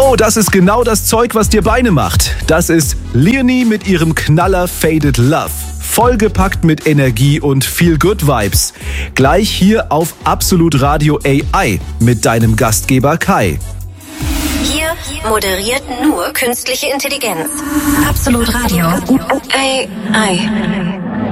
Oh, das ist genau das Zeug, was dir Beine macht. Das ist Leonie mit ihrem Knaller Faded Love. Vollgepackt mit Energie und Feel-Good-Vibes. Gleich hier auf Absolut Radio AI mit deinem Gastgeber Kai. Hier moderiert nur künstliche Intelligenz. Absolut Radio AI.